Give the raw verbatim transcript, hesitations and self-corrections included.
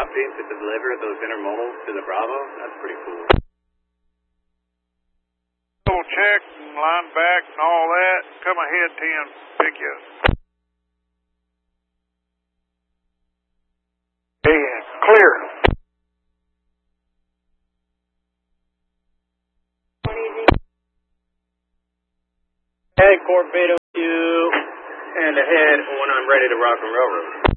dropping to deliver those intermodals to the Bravo. That's pretty cool. Double check and line back and all that. Come ahead, ten. Pick you up. And clear. Head Corp Beta two and ahead when I'm ready to rock and railroad.